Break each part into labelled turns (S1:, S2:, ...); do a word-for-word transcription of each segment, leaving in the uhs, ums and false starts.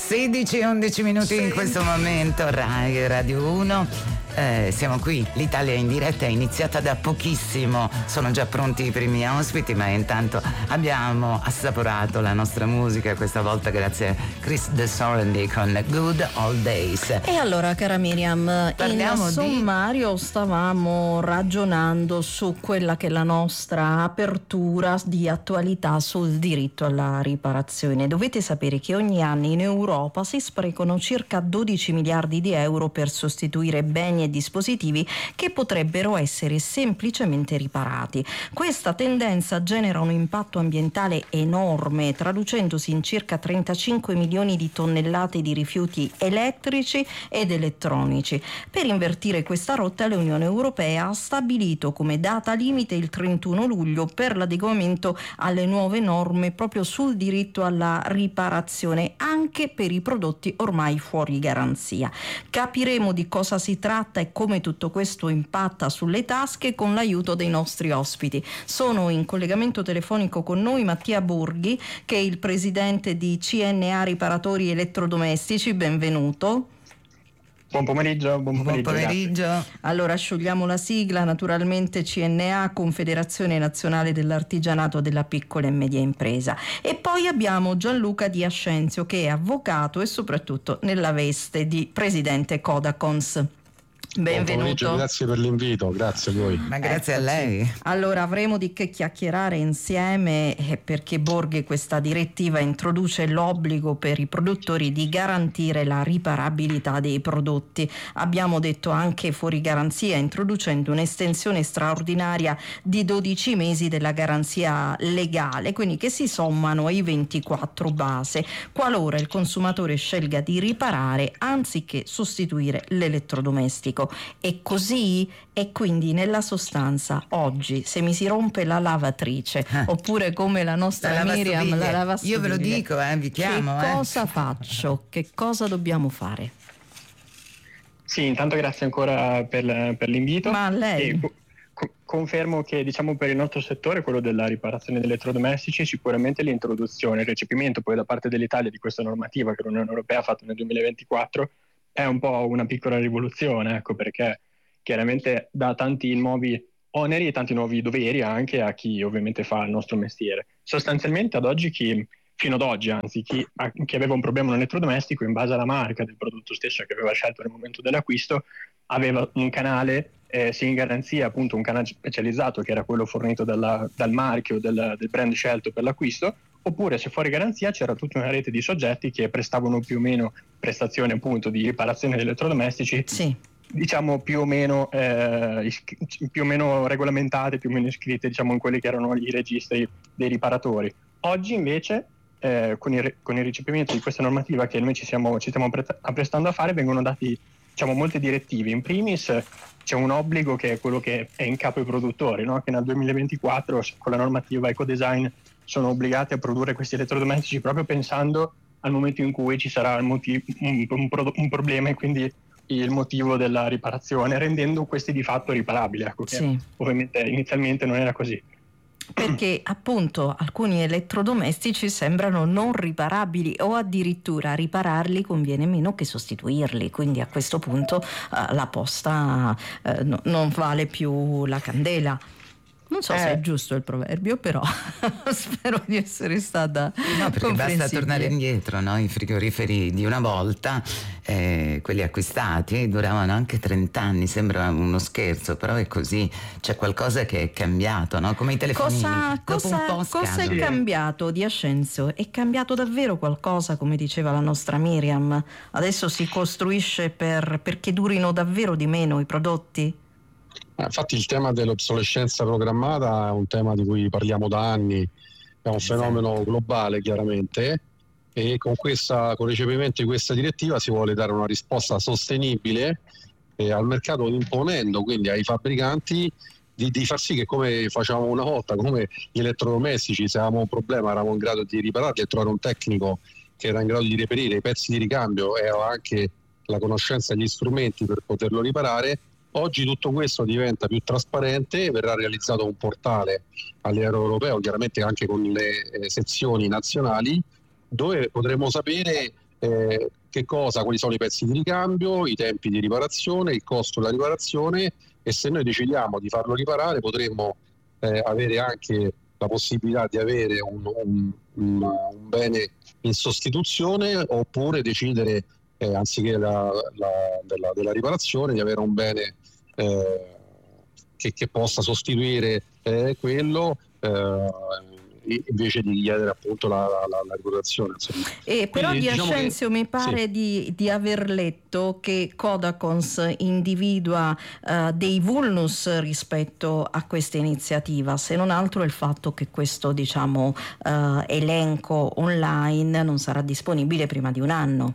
S1: sedici e undici minuti in questo momento, Rai Radio uno. Eh, siamo qui, l'Italia in diretta è iniziata da pochissimo, sono già pronti i primi ospiti, ma intanto abbiamo assaporato la nostra musica, questa volta grazie a Chris De Sorrendy con Good Old Days.
S2: E allora, cara Miriam,
S1: Parliamo
S2: in sommario
S1: di...
S2: stavamo ragionando su quella che è la nostra apertura di attualità sul diritto alla riparazione. Dovete sapere che ogni anno in Europa si sprecano circa dodici miliardi di euro per sostituire beni e dispositivi che potrebbero essere semplicemente riparati. Questa tendenza genera un impatto ambientale enorme, traducendosi in circa trentacinque milioni di tonnellate di rifiuti elettrici ed elettronici. Per invertire questa rotta, l'Unione Europea ha stabilito come data limite il trentuno luglio per l'adeguamento alle nuove norme proprio sul diritto alla riparazione anche per i prodotti ormai fuori garanzia. Capiremo di cosa si tratta e come tutto questo impatta sulle tasche con l'aiuto dei nostri ospiti. Sono in collegamento telefonico con noi Mattia Borghi, che è il presidente di C N A Riparatori Elettrodomestici. Benvenuto.
S3: Buon pomeriggio, buon pomeriggio.
S1: Buon pomeriggio.
S2: Allora sciogliamo la sigla, naturalmente C N A, Confederazione Nazionale dell'Artigianato della Piccola e Media Impresa. E poi abbiamo Gianluca Di Ascenzio, che è avvocato e soprattutto nella veste di presidente Codacons. Benvenuto.
S4: Grazie per l'invito, grazie a voi.
S1: Ma grazie
S2: Eccoci.
S1: a lei.
S2: Allora avremo di che chiacchierare insieme, eh, perché Borghi questa direttiva introduce l'obbligo per i produttori di garantire la riparabilità dei prodotti. Abbiamo detto anche fuori garanzia, introducendo un'estensione straordinaria di dodici mesi della garanzia legale, quindi che si sommano ai ventiquattro base, qualora il consumatore scelga di riparare anziché sostituire l'elettrodomestico. E così, e quindi nella sostanza oggi se mi si rompe la lavatrice
S1: eh.
S2: oppure come la nostra
S1: La
S2: Miriam la lavastoviglie,
S1: io ve lo dico, eh, vi chiamo.
S2: che
S1: eh.
S2: cosa faccio? Che cosa dobbiamo fare?
S3: Sì, intanto grazie ancora per, per l'invito.
S2: Ma a lei?
S3: E co- confermo che diciamo per il nostro settore, quello della riparazione degli elettrodomestici, sicuramente l'introduzione, il recepimento poi da parte dell'Italia di questa normativa che l'Unione Europea ha fatto nel duemilaventiquattro è un po' una piccola rivoluzione, ecco, perché chiaramente dà tanti nuovi oneri e tanti nuovi doveri anche a chi ovviamente fa il nostro mestiere. Sostanzialmente ad oggi chi, fino ad oggi anzi, chi, chi aveva un problema un elettrodomestico, in base alla marca del prodotto stesso che aveva scelto nel momento dell'acquisto, aveva un canale eh, sia in garanzia, appunto un canale specializzato che era quello fornito dalla, dal marchio del, del brand scelto per l'acquisto, oppure se fuori garanzia c'era tutta una rete di soggetti che prestavano più o meno prestazioni appunto di riparazione degli elettrodomestici,
S2: Sì.
S3: diciamo più o meno eh, is- più o meno regolamentate, più o meno iscritte diciamo in quelli che erano i registri dei riparatori. Oggi invece eh, con, il, con il recepimento di questa normativa che noi ci, siamo, ci stiamo pre- apprestando a fare vengono dati diciamo molte direttive. In primis c'è un obbligo che è quello che è in capo ai produttori, no? Che nel duemilaventiquattro con la normativa Ecodesign sono obbligati a produrre questi elettrodomestici proprio pensando al momento in cui ci sarà il motivo, un, un, un problema e quindi il motivo della riparazione, rendendo questi di fatto riparabili, ecco, che
S2: Sì.
S3: ovviamente inizialmente non era così.
S2: Perché appunto alcuni elettrodomestici sembrano non riparabili o addirittura ripararli conviene meno che sostituirli, quindi a questo punto eh, la posta eh, no, non vale più la candela. Non so
S3: Eh.
S2: se è giusto il proverbio, però spero di essere stata
S1: No, perché basta
S2: comprensibile.
S1: tornare indietro, no? I frigoriferi di una volta, eh, quelli acquistati, duravano anche trenta anni, sembra uno scherzo, però è così, c'è qualcosa che è cambiato, no? Come i telefonini,
S2: Cosa,
S1: dopo
S2: cosa,
S1: un po'
S2: cosa è
S1: scadono.
S2: cambiato, Di Ascenzio? È cambiato davvero qualcosa, come diceva la nostra Miriam? Adesso si costruisce per, perché durino davvero di meno i prodotti?
S4: Infatti il tema dell'obsolescenza programmata è un tema di cui parliamo da anni, è un fenomeno globale chiaramente, e con, questa, con il recepimento di questa direttiva si vuole dare una risposta sostenibile eh, al mercato, imponendo quindi ai fabbricanti di, di far sì che, come facciamo una volta, come gli elettrodomestici, se avevamo un problema eravamo in grado di ripararli e trovare un tecnico che era in grado di reperire i pezzi di ricambio e aveva anche la conoscenza e gli strumenti per poterlo riparare. Oggi tutto questo diventa più trasparente, verrà realizzato un portale a livello europeo, chiaramente anche con le eh, sezioni nazionali, dove potremo sapere eh, che cosa, quali sono i pezzi di ricambio, i tempi di riparazione, il costo della riparazione, e se noi decidiamo di farlo riparare potremmo eh, avere anche la possibilità di avere un, un, un, un bene in sostituzione, oppure decidere eh, anziché la, la, della, della riparazione di avere un bene eh, che, che possa sostituire eh, quello eh, invece di chiedere appunto la, la, la riparazione.
S2: Eh, però
S4: Quindi,
S2: di
S4: diciamo
S2: Ascenzio
S4: che,
S2: mi pare
S4: sì.
S2: di, di aver letto che Codacons individua uh, dei vulnus rispetto a questa iniziativa, se non altro il fatto che questo diciamo uh, elenco online non sarà disponibile prima di un anno.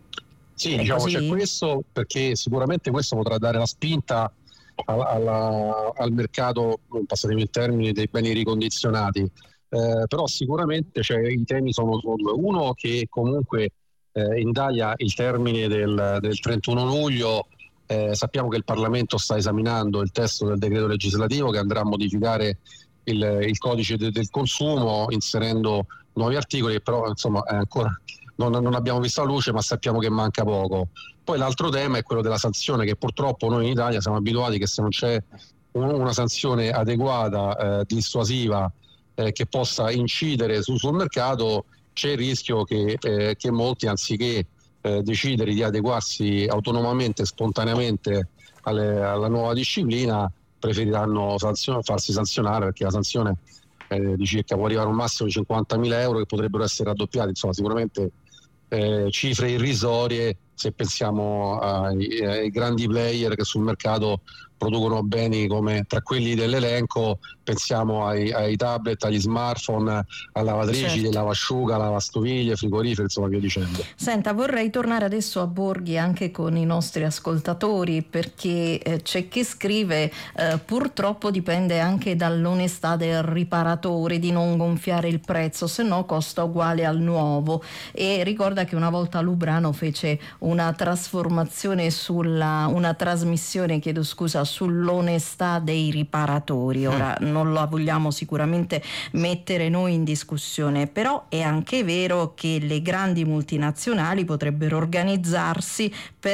S4: Sì,
S2: È
S4: diciamo
S2: così?
S4: c'è questo, perché sicuramente questo potrà dare la spinta alla, alla, al mercato, non passatemi il termine, dei beni ricondizionati. Eh, però sicuramente cioè, i temi sono, sono due. Uno, che comunque eh, in Italia il termine del, del trentuno luglio, eh, sappiamo che il Parlamento sta esaminando il testo del decreto legislativo che andrà a modificare il, il codice de, del consumo, inserendo nuovi articoli, che però insomma è ancora non, non abbiamo visto la luce, ma sappiamo che manca poco. Poi l'altro tema è quello della sanzione, che purtroppo noi in Italia siamo abituati che se non c'è un, una sanzione adeguata, eh, dissuasiva, Eh, che possa incidere su, sul mercato, c'è il rischio che, eh, che molti, anziché eh, decidere di adeguarsi autonomamente, spontaneamente alle, alla nuova disciplina, preferiranno sanzione, farsi sanzionare, perché la sanzione eh, di circa può arrivare a un massimo di cinquantamila euro che potrebbero essere raddoppiati. Insomma, sicuramente eh, cifre irrisorie se pensiamo ai, ai grandi player che sul mercato producono beni, come tra quelli dell'elenco pensiamo ai, ai tablet, agli smartphone, a lavatrici,
S2: Certo.
S4: lavasciuga, lavastoviglie, frigoriferi, insomma, via dicendo.
S2: Senta, vorrei tornare adesso a Borghi anche con i nostri ascoltatori, perché eh, c'è chi scrive eh, purtroppo dipende anche dall'onestà del riparatore di non gonfiare il prezzo, se no costa uguale al nuovo, e ricorda che una volta Lubrano fece una trasformazione sulla una trasmissione, chiedo scusa, sull'onestà dei riparatori. Ora non la vogliamo sicuramente mettere noi in discussione, però è anche vero che le grandi multinazionali potrebbero organizzarsi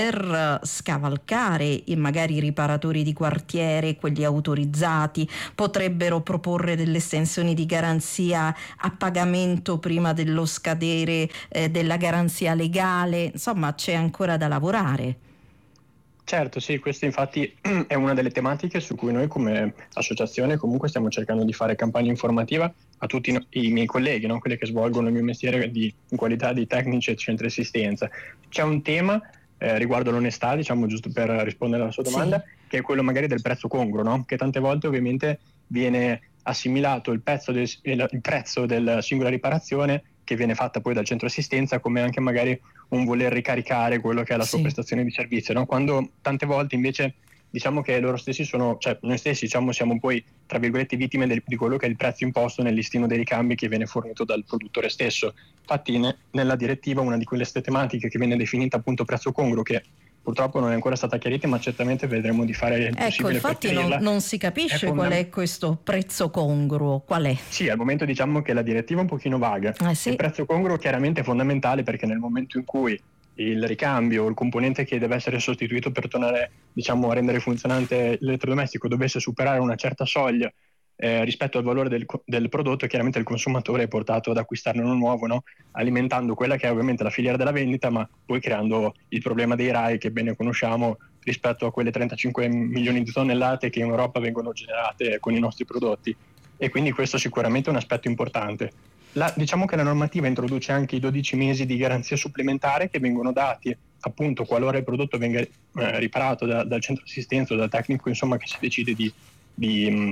S2: per scavalcare magari i riparatori di quartiere, quelli autorizzati, potrebbero proporre delle estensioni di garanzia a pagamento prima dello scadere eh, della garanzia legale. Insomma, c'è ancora da lavorare.
S3: Certo, sì, questa infatti è una delle tematiche su cui noi come associazione comunque stiamo cercando di fare campagna informativa a tutti no- i miei colleghi, no? Quelli che svolgono il mio mestiere di, in qualità di tecnici e centri assistenza. C'è un tema eh, riguardo l'onestà, diciamo, giusto per rispondere alla sua domanda, sì, che è quello magari del prezzo congruo, no? Che tante volte ovviamente viene assimilato il, pezzo del, il, il prezzo della singola riparazione che viene fatta poi dal centro assistenza come anche magari un voler ricaricare quello che è la sua sì. prestazione di servizio, no? Quando tante volte invece diciamo che loro stessi sono, cioè noi stessi diciamo siamo poi tra virgolette vittime del, di quello che è il prezzo imposto nel listino dei ricambi che viene fornito dal produttore stesso. Infatti ne, nella direttiva una di quelle tematiche che viene definita appunto prezzo congruo, che purtroppo non è ancora stata chiarita, ma certamente vedremo di fare il possibile.
S2: Ecco, infatti
S3: per
S2: non, non si capisce è
S3: fondam-
S2: qual è questo prezzo congruo, qual è?
S3: Sì, al momento diciamo che la direttiva è un pochino vaga.
S2: Eh sì.
S3: Il prezzo congruo chiaramente è fondamentale, perché nel momento in cui il ricambio o il componente che deve essere sostituito per tornare, diciamo, a rendere funzionante l'elettrodomestico dovesse superare una certa soglia eh, rispetto al valore del, del prodotto, chiaramente il consumatore è portato ad acquistarne uno nuovo, no? Alimentando quella che è ovviamente la filiera della vendita, ma poi creando il problema dei R A I che bene conosciamo rispetto a quelle trentacinque milioni di tonnellate che in Europa vengono generate con i nostri prodotti. E quindi questo sicuramente è un aspetto importante. La, diciamo che la normativa introduce anche i dodici mesi di garanzia supplementare che vengono dati appunto qualora il prodotto venga eh, riparato da, dal centro assistenza o dal tecnico, insomma, che si decide di, di,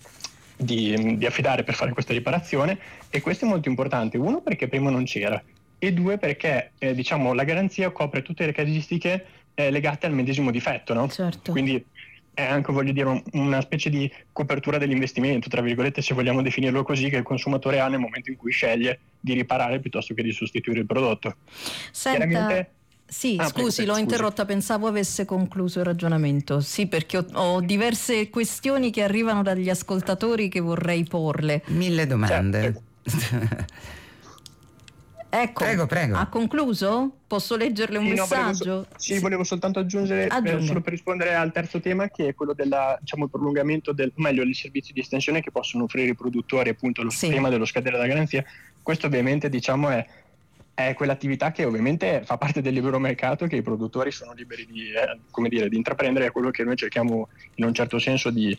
S3: di, di affidare per fare questa riparazione. E questo è molto importante, uno perché prima non c'era, e due perché eh, diciamo la garanzia copre tutte le casistiche eh, legate al medesimo difetto, no?
S2: Certo.
S3: Quindi è anche, voglio dire, una specie di copertura dell'investimento, tra virgolette, se vogliamo definirlo così, che il consumatore ha nel momento in cui sceglie di riparare piuttosto che di sostituire il prodotto.
S2: Senta,
S3: Chiaramente...
S2: sì,
S3: ah,
S2: scusi,
S3: prego,
S2: l'ho
S3: scusi.
S2: interrotta, pensavo avesse concluso il ragionamento. Sì, perché ho, ho diverse questioni che arrivano dagli ascoltatori che vorrei porle.
S1: Mille domande.
S3: Certo.
S2: Ecco,
S1: prego, prego.
S2: Ha concluso? Posso leggerle un
S3: sì,
S2: messaggio?
S3: No, volevo, sì, sì, volevo soltanto aggiungere,
S2: Aggiunge.
S3: eh, solo per rispondere al terzo tema, che è quello del diciamo, prolungamento, del, o meglio, i servizi di estensione che possono offrire i produttori, appunto, lo
S2: sì.
S3: prima dello scadere della garanzia. Questo ovviamente, diciamo, è, è quell'attività che ovviamente fa parte del libero mercato, che i produttori sono liberi di, eh, come dire, di intraprendere, è quello che noi cerchiamo in un certo senso di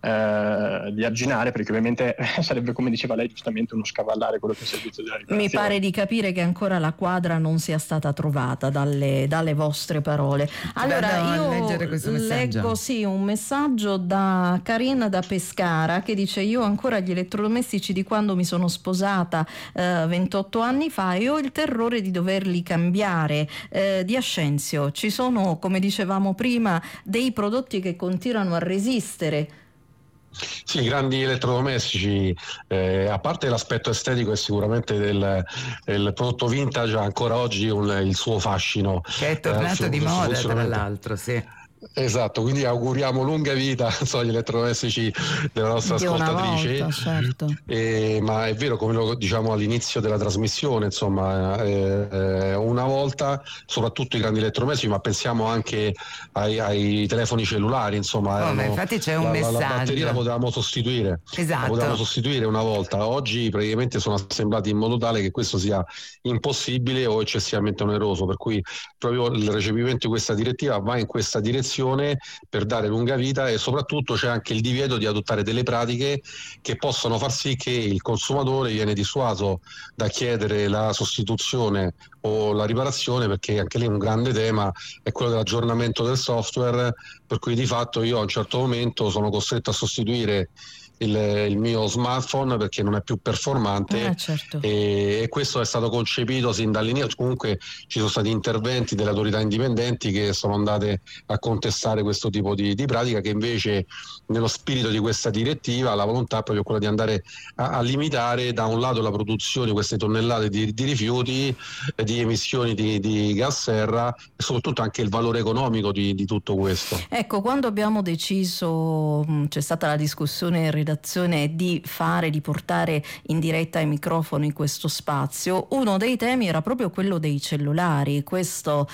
S3: Eh, di arginare, perché ovviamente sarebbe, come diceva lei giustamente, uno scavallare quello che è il servizio della riparazione.
S2: Mi pare di capire che ancora la quadra non sia stata trovata dalle, dalle vostre parole. Allora io
S1: leggere questo
S2: leggo sì, un messaggio da Karina da Pescara che dice: io ho ancora gli elettrodomestici di quando mi sono sposata eh, ventotto anni fa e ho il terrore di doverli cambiare. eh, di Ascensio, ci sono, come dicevamo prima, dei prodotti che continuano a resistere?
S4: Sì, i grandi elettrodomestici, eh, a parte l'aspetto estetico e sicuramente del, del prodotto vintage, ancora oggi un, il suo fascino.
S1: Che è tornato
S4: eh,
S1: di moda, tra l'altro, sì.
S4: Esatto, quindi auguriamo lunga vita so, agli elettrodomestici della nostra
S2: di
S4: ascoltatrice.
S2: Volta, certo.
S4: eh, ma è vero, come lo diciamo all'inizio della trasmissione, insomma, eh, eh, una volta, soprattutto i grandi elettrodomestici, ma pensiamo anche ai, ai telefoni cellulari, insomma,
S1: oh,
S4: erano,
S1: ma infatti c'è un
S4: la,
S1: messaggio.
S4: la batteria la potevamo sostituire,
S1: esatto.
S4: la potevamo sostituire una volta. Oggi praticamente sono assemblati in modo tale che questo sia impossibile o eccessivamente oneroso, per cui proprio il recepimento di questa direttiva va in questa direzione per dare lunga vita, e soprattutto c'è anche il divieto di adottare delle pratiche che possono far sì che il consumatore viene dissuaso da chiedere la sostituzione o la riparazione, perché anche lì un grande tema è quello dell'aggiornamento del software, per cui di fatto io a un certo momento sono costretto a sostituire Il, il mio smartphone perché non è più performante.
S2: eh, certo.
S4: e, e questo è stato concepito sin dall'inizio. Comunque ci sono stati interventi delle autorità indipendenti che sono andate a contestare questo tipo di, di pratica, che invece nello spirito di questa direttiva la volontà è proprio quella di andare a, a limitare da un lato la produzione di queste tonnellate di, di rifiuti, eh, di emissioni di, di gas serra, e soprattutto anche il valore economico di, di tutto questo.
S2: Ecco, quando abbiamo deciso, c'è stata la discussione in redazione di fare, di portare in diretta ai microfoni questo spazio, uno dei temi era proprio quello dei cellulari, questo,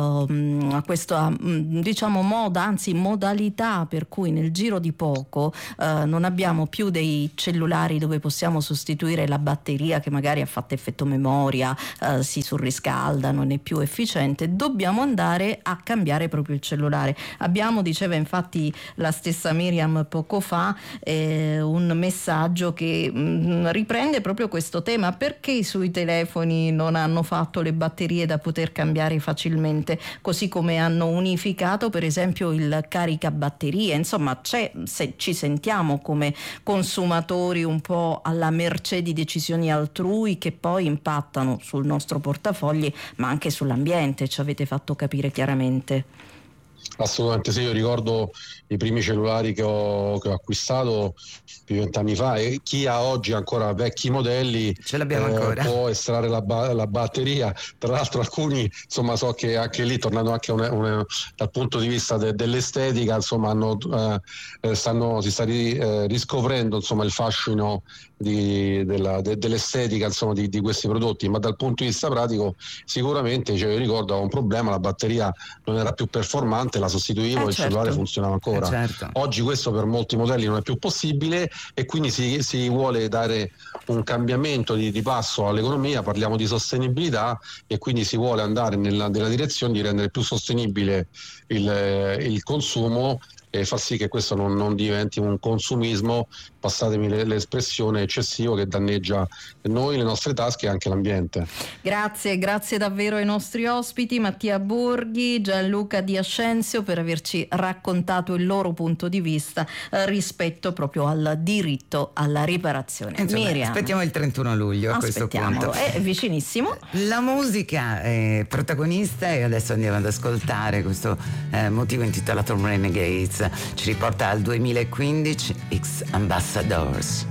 S2: uh, questa diciamo moda, anzi modalità per cui nel giro di poco uh, non abbiamo più dei cellulari dove possiamo sostituire la batteria che magari ha fatto effetto memoria, uh, si surriscalda, non è più efficiente, dobbiamo andare a cambiare proprio il cellulare. Abbiamo, diceva infatti la stessa Miriam poco fa, eh, un messaggio che mh, riprende proprio questo tema: perché sui telefoni non hanno fatto le batterie da poter cambiare facilmente, così come hanno unificato per esempio il caricabatterie. Insomma, c'è, se ci sentiamo come consumatori un po' alla mercé di decisioni altrui che poi impattano sul nostro portafogli ma anche sull'ambiente, ci avete fatto capire chiaramente.
S4: Assolutamente sì, io ricordo i primi cellulari che ho, che ho acquistato più di vent'anni fa, e chi ha oggi ancora vecchi modelli
S1: ce l'abbiamo
S4: eh,
S1: ancora.
S4: può estrarre la, ba- la batteria. Tra l'altro alcuni, insomma, so che anche lì, tornando anche una, una, dal punto di vista de- dell'estetica, insomma, hanno, eh, stanno, si sta ri- eh, riscoprendo insomma il fascino di, della, de- dell'estetica insomma di, di questi prodotti, ma dal punto di vista pratico sicuramente, cioè, io ricordo un problema, la batteria non era più performante, la sostituivo,
S2: eh,
S4: il
S2: certo.
S4: cellulare funzionava ancora.
S1: Eh, certo.
S4: Oggi questo per molti modelli non è più possibile, e quindi si, si vuole dare un cambiamento di, di passo all'economia, parliamo di sostenibilità, e quindi si vuole andare nella, nella direzione di rendere più sostenibile il, il consumo e far sì che questo non, non diventi un consumismo, passatemi l'espressione, eccessivo, che danneggia noi, le nostre tasche e anche l'ambiente.
S2: Grazie, grazie davvero ai nostri ospiti Mattia Borghi, Gianluca Di Ascensio, per averci raccontato il loro punto di vista eh, rispetto proprio al diritto alla riparazione.
S1: Insomma,
S2: Miriam,
S1: aspettiamo il trentuno luglio a questo punto.
S2: È vicinissimo.
S1: La musica è protagonista, e adesso andiamo ad ascoltare questo eh, motivo intitolato Renegades. Ci riporta al duemilaquindici, X Ambassadors.